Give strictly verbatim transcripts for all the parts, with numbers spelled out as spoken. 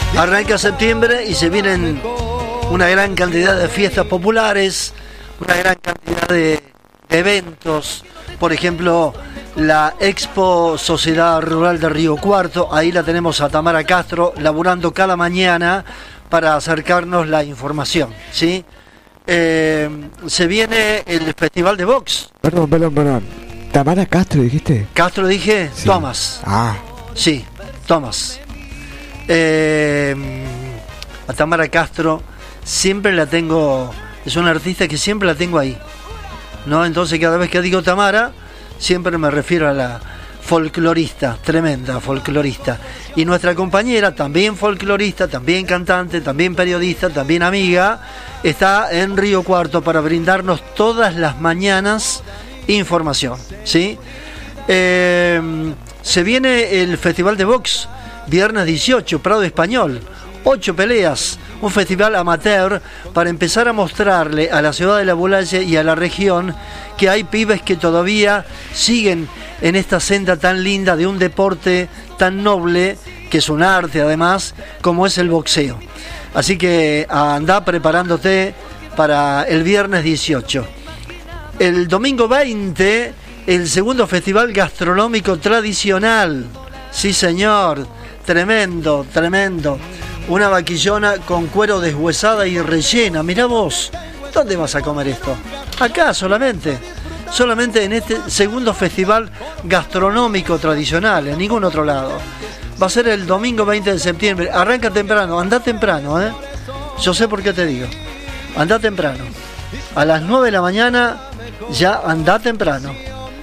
Arranca septiembre y se vienen una gran cantidad de fiestas populares, una gran cantidad de eventos. Por ejemplo, la Expo Sociedad Rural de Río Cuarto. Ahí la tenemos a Tamara Castro laburando cada mañana para acercarnos la información, ¿sí? Eh, se viene el Festival de Box. Perdón, perdón, perdón. ¿Tamara Castro dijiste? ¿Castro dije? Sí. Tomás. Ah. Sí, Tomás. Eh, a Tamara Castro siempre la tengo, es una artista que siempre la tengo ahí, ¿no? Entonces cada vez que digo Tamara, siempre me refiero a la folclorista, tremenda folclorista. Y nuestra compañera, también folclorista, también cantante, también periodista, también amiga, está en Río Cuarto para brindarnos todas las mañanas información, ¿sí? Eh, se viene el Festival de Box, viernes dieciocho, Prado Español, ocho peleas, un festival amateur para empezar a mostrarle a la ciudad de La Bulaye y a la región que hay pibes que todavía siguen en esta senda tan linda de un deporte tan noble, que es un arte además, como es el boxeo. Así que andá preparándote para el viernes dieciocho. El domingo veinte, el segundo festival gastronómico tradicional. Sí, señor, tremendo, tremendo. Una vaquillona con cuero deshuesada y rellena. Mirá vos, ¿dónde vas a comer esto? Acá solamente. Solamente en este segundo festival gastronómico tradicional, en ningún otro lado. Va a ser el domingo veinte de septiembre. Arranca temprano, anda temprano, ¿eh? Yo sé por qué te digo. Anda temprano. A las nueve de la mañana ya anda temprano.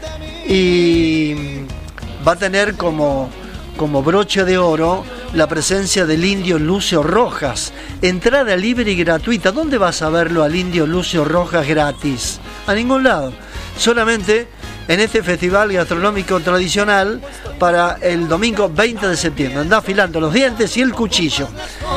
Y va a tener como, como broche de oro la presencia del indio Lucio Rojas. Entrada libre y gratuita. ¿Dónde vas a verlo al indio Lucio Rojas gratis? A ningún lado. Solamente en este festival gastronómico tradicional para el domingo veinte de septiembre. Andá afilando los dientes y el cuchillo.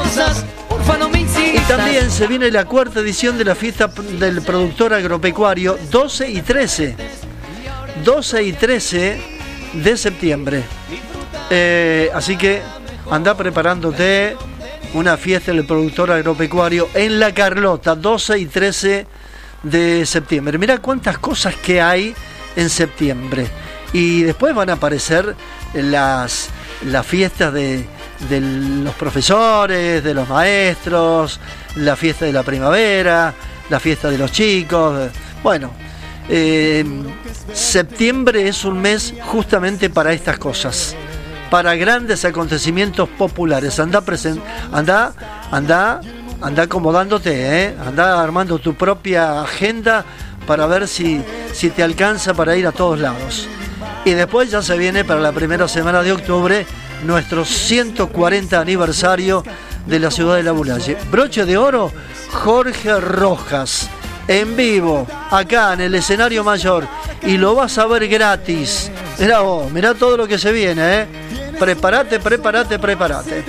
Y también se viene la cuarta edición de la fiesta del productor agropecuario, doce y trece. doce y trece de septiembre. Eh, así que andá preparándote una fiesta del productor agropecuario en La Carlota, doce y trece de septiembre. Mirá cuántas cosas que hay en septiembre. Y después van a aparecer las, las fiestas de, de los profesores, de los maestros, la fiesta de la primavera, la fiesta de los chicos. Bueno, eh, septiembre es un mes justamente para estas cosas, para grandes acontecimientos populares. Andá presen- andá, andá, andá acomodándote, ¿eh? Andá armando tu propia agenda para ver si, si te alcanza para ir a todos lados. Y después ya se viene para la primera semana de octubre nuestro ciento cuarenta aniversario de la ciudad de La Bulaye. Broche de oro, Jorge Rojas, en vivo, acá en el escenario mayor. Y lo vas a ver gratis. Mirá vos, mirá todo lo que se viene, ¿eh? Prepárate, prepárate, prepárate.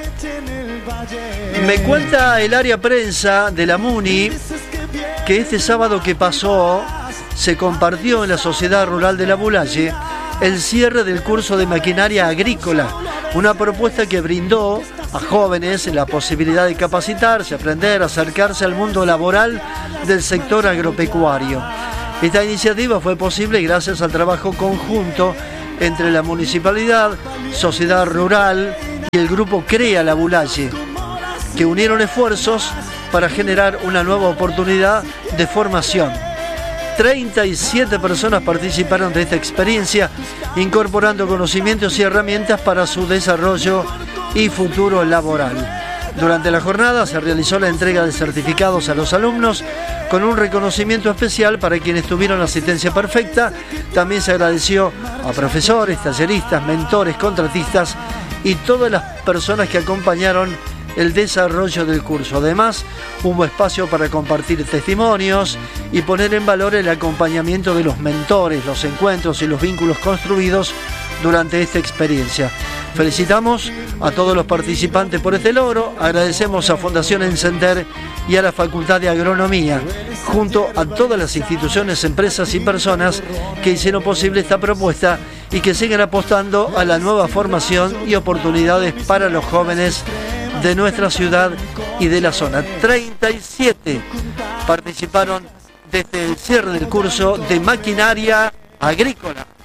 Me cuenta el área prensa de la MUNI que este sábado que pasó se compartió en la Sociedad Rural de La Bulaye el cierre del curso de maquinaria agrícola, una propuesta que brindó a jóvenes la posibilidad de capacitarse, aprender, acercarse al mundo laboral del sector agropecuario. Esta iniciativa fue posible gracias al trabajo conjunto entre la municipalidad, Sociedad Rural y el grupo Crea La Bulaye, que unieron esfuerzos para generar una nueva oportunidad de formación. treinta y siete personas participaron de esta experiencia, incorporando conocimientos y herramientas para su desarrollo y futuro laboral. Durante la jornada se realizó la entrega de certificados a los alumnos con un reconocimiento especial para quienes tuvieron asistencia perfecta. También se agradeció a profesores, talleristas, mentores, contratistas y todas las personas que acompañaron el desarrollo del curso. Además, hubo espacio para compartir testimonios y poner en valor el acompañamiento de los mentores, los encuentros y los vínculos construidos durante esta experiencia. Felicitamos a todos los participantes por este logro, agradecemos a Fundación Encender y a la Facultad de Agronomía, junto a todas las instituciones, empresas y personas que hicieron posible esta propuesta y que siguen apostando a la nueva formación y oportunidades para los jóvenes de nuestra ciudad y de la zona. treinta y siete participaron desde el cierre del curso de maquinaria agrícola.